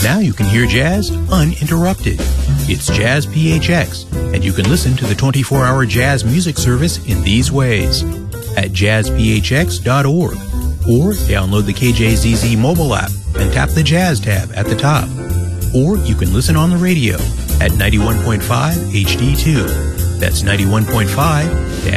Now you can hear jazz uninterrupted. It's Jazz PHX, and you can listen to the 24-hour jazz music service in these ways. At jazzphx.org, or download the KJZZ mobile app and tap the Jazz tab at the top. Or you can listen on the radio at 91.5 HD2. That's 91.5